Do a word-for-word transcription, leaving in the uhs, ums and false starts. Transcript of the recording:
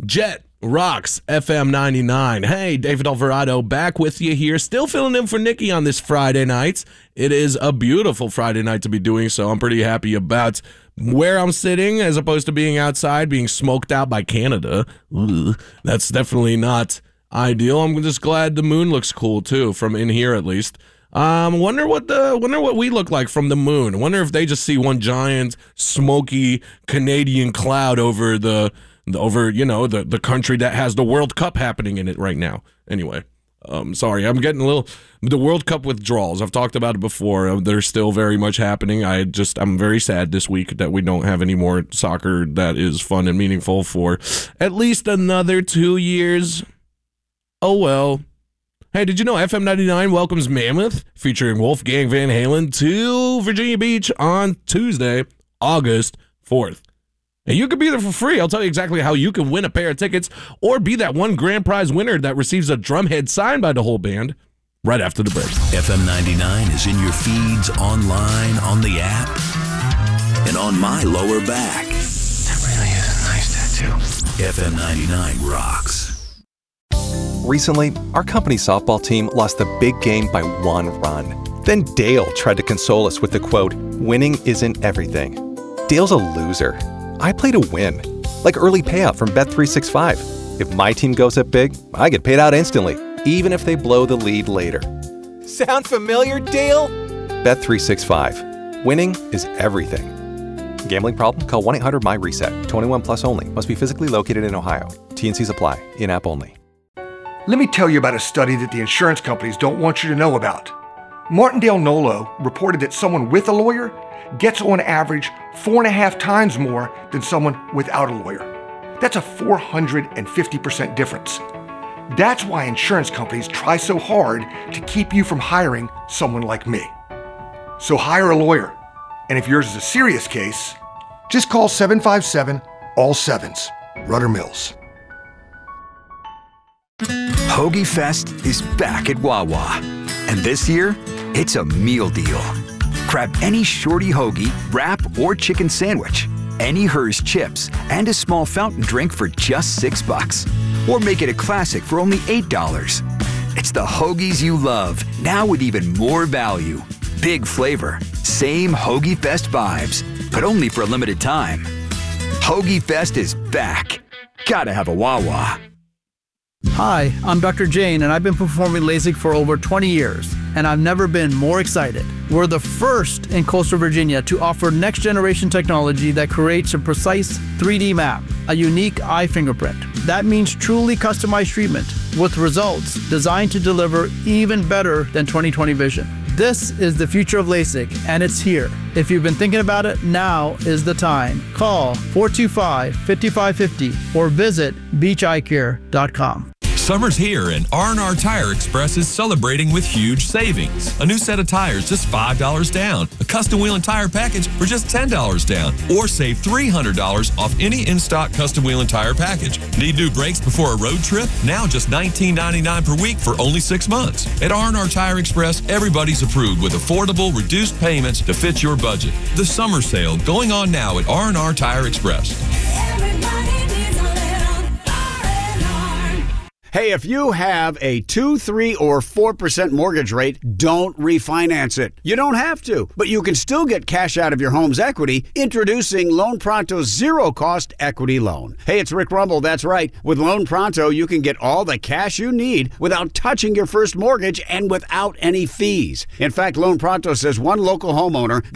Jet Rocks F M ninety-nine. Hey, David Alvarado back with you here. Still filling in for Nikki on this Friday night. It is a beautiful Friday night to be doing so. I'm pretty happy about where I'm sitting as opposed to being outside, being smoked out by Canada. Ugh, that's definitely not ideal. I'm just glad the moon looks cool too, from in here at least. Um, wonder what the wonder what we look like from the moon. Wonder if they just see one giant smoky Canadian cloud over the over you know the the country that has the World Cup happening in it right now. Anyway, um, sorry, I'm getting a little the World Cup withdrawals. I've talked about it before. Uh, they're still very much happening. I just I'm very sad this week that we don't have any more soccer that is fun and meaningful for at least another two years. Oh well. Hey, did you know F M ninety-nine welcomes Mammoth, featuring Wolfgang Van Halen, to Virginia Beach on Tuesday, August fourth. And you can be there for free. I'll tell you exactly how you can win a pair of tickets or be that one grand prize winner that receives a drumhead signed by the whole band right after the break. F M ninety-nine is in your feeds, online, on the app, and on my lower back. That really is a nice tattoo. F M ninety-nine rocks. Recently, our company softball team lost the big game by one run. Then Dale tried to console us with the quote, "Winning isn't everything." Dale's a loser. I play to win. Like early payout from Bet three sixty-five. If my team goes up big, I get paid out instantly, even if they blow the lead later. Sound familiar, Dale? Bet three sixty-five. Winning is everything. Gambling problem? Call one eight hundred M Y reset. twenty-one plus only. Must be physically located in Ohio. T and Cs apply. In-app only. Let me tell you about a study that the insurance companies don't want you to know about. Martindale Nolo reported that someone with a lawyer gets on average four and a half times more than someone without a lawyer. That's a four hundred fifty percent difference. That's why insurance companies try so hard to keep you from hiring someone like me. So hire a lawyer. And if yours is a serious case, just call seven five seven, all sevens. Rudder Mills. Hoagie Fest is back at Wawa. And this year, it's a meal deal. Grab any shorty hoagie, wrap, or chicken sandwich, any Hers chips, and a small fountain drink for just six bucks. Or make it a classic for only eight dollars. It's the hoagies you love, now with even more value. Big flavor, same Hoagie Fest vibes, but only for a limited time. Hoagie Fest is back. Gotta have a Wawa. Hi, I'm Doctor Jane, and I've been performing LASIK for over twenty years, and I've never been more excited. We're the first in coastal Virginia to offer next-generation technology that creates a precise three D map, a unique eye fingerprint. That means truly customized treatment with results designed to deliver even better than twenty twenty vision. This is the future of LASIK, and it's here. If you've been thinking about it, now is the time. Call four two five, five five five zero or visit beach eye care dot com. Summer's here and R and R Tire Express is celebrating with huge savings. A new set of tires just five dollars down. A custom wheel and tire package for just ten dollars down. Or save three hundred dollars off any in-stock custom wheel and tire package. Need new brakes before a road trip? Now just nineteen ninety-nine per week for only six months. At R and R Tire Express, everybody's approved with affordable, reduced payments to fit your budget. The summer sale going on now at R and R Tire Express. Hey, if you have a two, three, or four percent mortgage rate, don't refinance it. You don't have to, but you can still get cash out of your home's equity. Introducing Loan Pronto's zero-cost equity loan. Hey, it's Rick Rumble, that's right. With Loan Pronto, you can get all the cash you need without touching your first mortgage and without any fees. In fact, Loan Pronto says one local homeowner